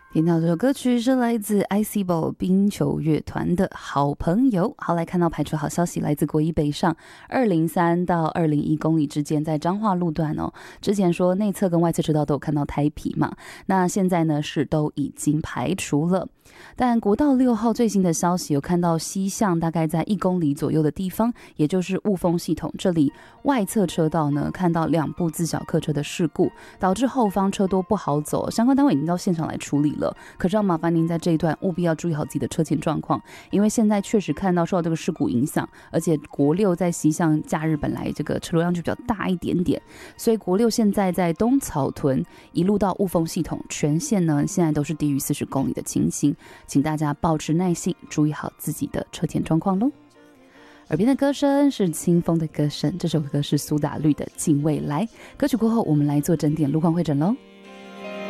听到这首歌曲是来自 ICBO 冰球乐团的好朋友。好，来看到排除好消息，来自国一北上203到201公里之间，在彰化路段哦。之前说内侧跟外侧车道都有看到胎皮嘛，那现在呢是都已经排除了。但国道6号最新的消息有看到西向大概在1公里左右的地方，也就是雾峰系统这里外侧车道呢，看到2部自小客车的事故，导致后方车多不好走，相关单位已经到现场来处理了。可是要麻烦您在这一段务必要注意好自己的车前状况，因为现在确实看到受到这个事故影响，而且国6在西向假日本来这个车流量就比较大一点点，所以国6现在在东草屯一路到雾峰系统全线呢，现在都是低于40公里的情形，请大家保持耐性，注意好自己的车前状况咯。耳边的歌声是清风的歌声，这首歌是苏打绿的《近未来》。歌曲过后，我们来做整点路况会诊咯。